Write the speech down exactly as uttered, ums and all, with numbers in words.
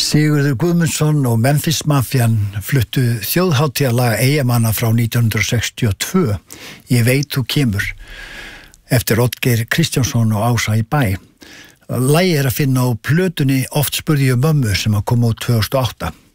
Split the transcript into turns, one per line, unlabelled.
Sigurður Guðmundsson og Memphis Mafian fluttu þjóðhátíðarlag Eyjamanna frá nítján hundruð sextíu og tvö, Ég veit þú kemur, eftir Oddgeir Kristjánsson og Ása í bæ. Lagið er að finna á plötunni Oft spurði ég mömmu sem að koma út tvö þúsund og átta.